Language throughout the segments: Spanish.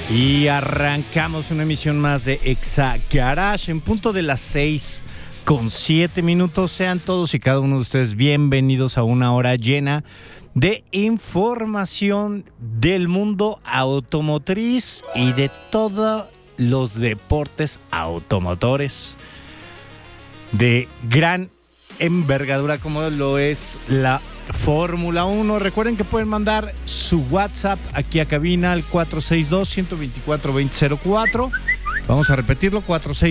Y arrancamos una emisión más de Exa Garage en punto de las 6:07. Sean todos y cada uno de ustedes bienvenidos a una hora llena de información del mundo automotriz y de todos los deportes automotores de gran envergadura como lo es la Fórmula 1. Recuerden que pueden mandar su WhatsApp aquí a cabina al 462-124-2004. Vamos a repetirlo,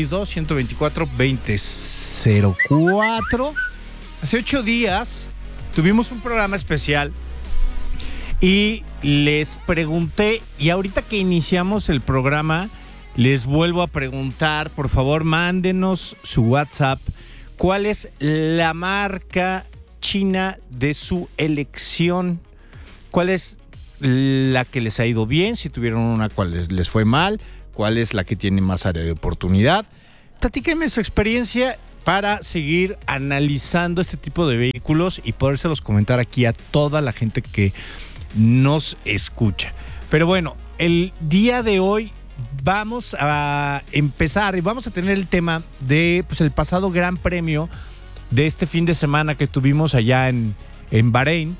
462-124-2004. Hace 8 días tuvimos un programa especial y les pregunté, y ahorita que iniciamos el programa, les vuelvo a preguntar, por favor, mándenos su WhatsApp. ¿Cuál es la marca china de su elección? ¿Cuál es la que les ha ido bien? Si tuvieron una, ¿cuál les fue mal? ¿Cuál es la que tiene más área de oportunidad? Platíquenme su experiencia para seguir analizando este tipo de vehículos y podérselos comentar aquí a toda la gente que nos escucha. Pero bueno, el día de hoy vamos a empezar y vamos a tener el tema de el pasado Gran Premio de este fin de semana que tuvimos allá en Bahrein.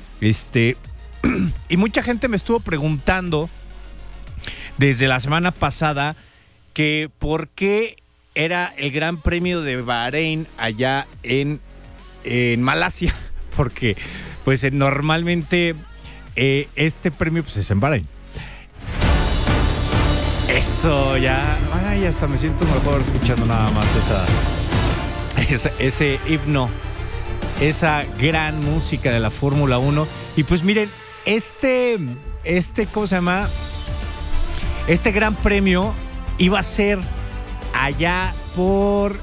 Y mucha gente me estuvo preguntando desde la semana pasada que por qué era el Gran Premio de Bahrein allá en Malasia, porque normalmente este premio es en Bahrein. Eso, ya hasta me siento mejor escuchando nada más ese himno, esa gran música de la Fórmula 1. Y pues miren, ¿cómo se llama? Este Gran Premio iba a ser allá por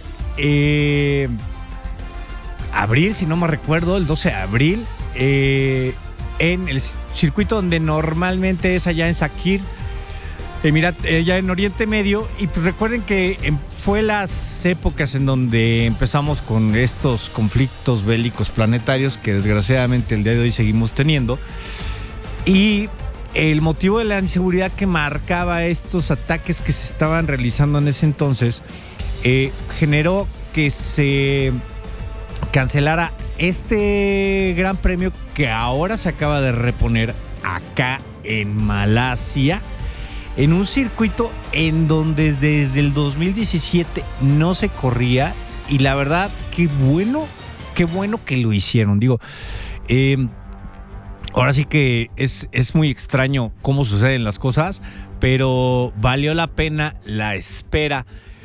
abril, si no me recuerdo, el 12 de abril, en el circuito donde normalmente es allá en Sakhir, ya en Oriente Medio. Y pues recuerden que fue las épocas en donde empezamos con estos conflictos bélicos planetarios que desgraciadamente el día de hoy seguimos teniendo. Y el motivo de la inseguridad que marcaba estos ataques que se estaban realizando en ese entonces generó que se cancelara este Gran Premio que ahora se acaba de reponer acá en Malasia, en un circuito en donde desde el 2017 no se corría. Y la verdad, qué bueno que lo hicieron. Ahora sí que es muy extraño cómo suceden las cosas, pero valió la pena la espera.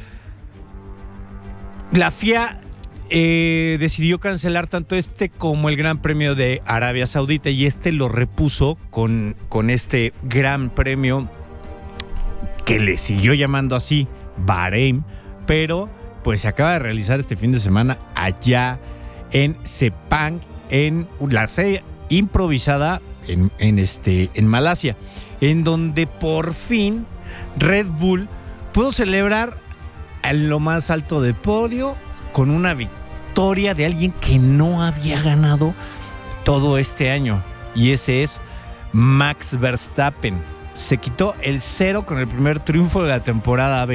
La FIA decidió cancelar tanto como el Gran Premio de Arabia Saudita, y lo repuso con este Gran Premio que le siguió llamando así Bahrein, pero pues se acaba de realizar este fin de semana allá en Sepang, en la sede improvisada en Malasia, en donde por fin Red Bull pudo celebrar en lo más alto del podio con una victoria de alguien que no había ganado todo este año, y ese es Max Verstappen. Se quitó el 0 con el primer triunfo de la temporada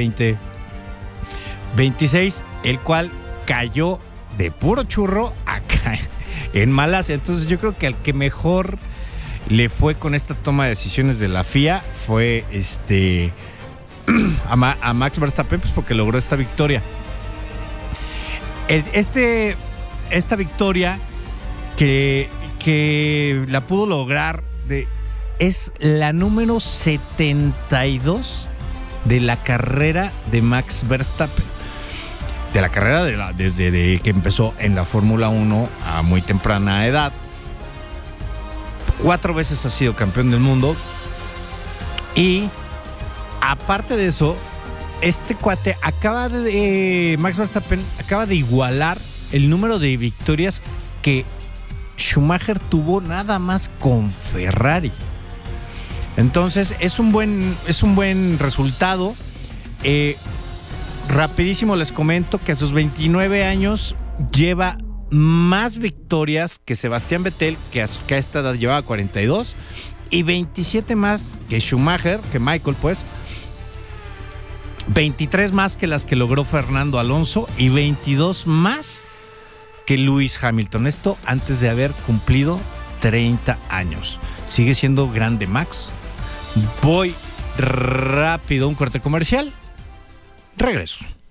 2026, el cual cayó de puro churro acá en Malasia. Entonces yo creo que al que mejor le fue con esta toma de decisiones de la FIA fue a Max Verstappen, pues porque logró esta victoria. Esta victoria que la pudo lograr es la número 72 de la carrera de Max Verstappen. De la carrera desde que empezó en la Fórmula 1 a muy temprana edad. 4 veces ha sido campeón del mundo. Y aparte de eso, cuate Max Verstappen acaba de igualar el número de victorias que Schumacher tuvo nada más con Ferrari. Entonces es un buen resultado. Rapidísimo les comento que a sus 29 años lleva más victorias que Sebastián Vettel, que a esta edad llevaba 42, y 27 más que Schumacher, que Michael, pues. 23 más que las que logró Fernando Alonso y 22 más que Lewis Hamilton. Esto antes de haber cumplido 30 años. Sigue siendo grande, Max. Voy rápido a un corte comercial. Regreso.